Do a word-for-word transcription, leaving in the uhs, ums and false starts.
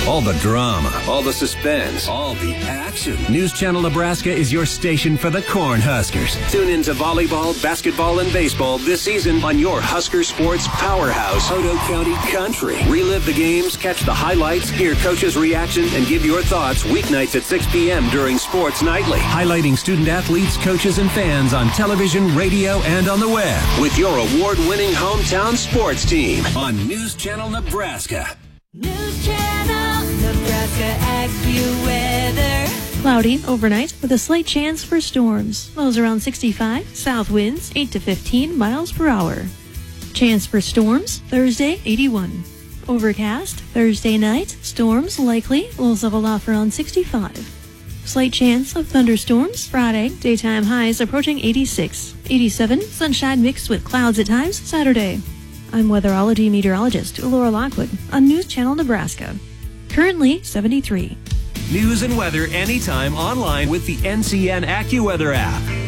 All the drama, all the suspense, all the action. News Channel Nebraska is your station for the Cornhuskers. Tune in to volleyball, basketball, and baseball this season on your Husker Sports powerhouse, Otoe County Country. Relive the games, catch the highlights, hear coaches' reaction, and give your thoughts weeknights at six p.m. during Sports Nightly. Highlighting student-athletes, coaches, and fans on television, radio, and on the web. With your award-winning hometown sports team on News Channel Nebraska. News Channel Nebraska AccuWeather. Cloudy overnight with a slight chance for storms. Lows around sixty-five. South winds eight to fifteen miles per hour. Chance for storms Thursday eighty-one. Overcast Thursday night. Storms likely. Lows level off around sixty-five. Slight chance of thunderstorms Friday. Daytime highs approaching eighty-six. eighty-seven. Sunshine mixed with clouds at times Saturday. I'm weatherology meteorologist Laura Lockwood on News Channel Nebraska. Currently seventy-three. News and weather anytime online with the N C N AccuWeather app.